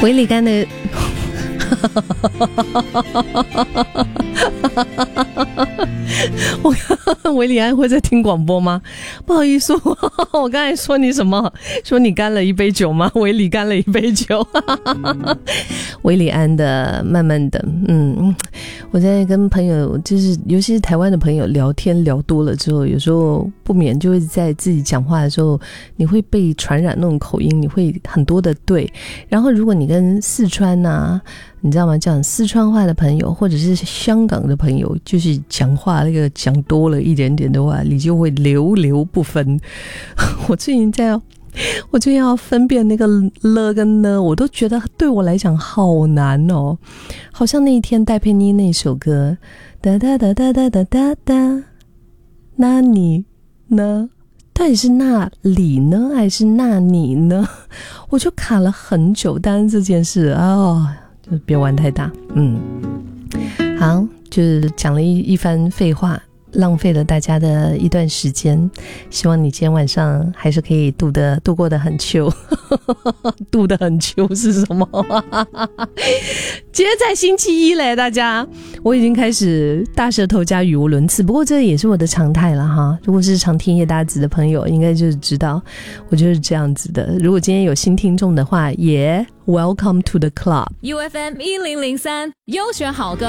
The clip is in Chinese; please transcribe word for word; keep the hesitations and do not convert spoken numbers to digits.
维里干的我刚维里安会在听广播吗？不好意思，我刚才说你什么？说你干了一杯酒吗？维里干了一杯酒。维里安的慢慢的，嗯，我在跟朋友，就是尤其是台湾的朋友聊天聊多了之后，有时候不免就会在自己讲话的时候，你会被传染那种口音，你会很多的对。然后如果你跟四川啊，你知道吗？讲四川话的朋友，或者是香港的朋友，就是讲话那个讲多了一点点的话，你就会流流不分。我最近在，我最近要分辨那个了跟呢，我都觉得对我来讲好难哦。好像那一天戴佩妮那首歌，哒哒哒哒哒哒哒哒，那你呢？到底是那里呢，还是那你呢？我就卡了很久。但是这件事哦，就别玩太大。嗯，好，就是讲了一一番废话，浪费了大家的一段时间。希望你今天晚上还是可以度得度过得很秋。度得很秋是什么？今天在星期一嘞，大家，我已经开始大舌头加语无伦次，不过这也是我的常态了哈。如果是常听叶大子的朋友，应该就是知道我就是这样子的。如果今天有新听众的话，也 welcome to the club。 U F M 一零零三优选好歌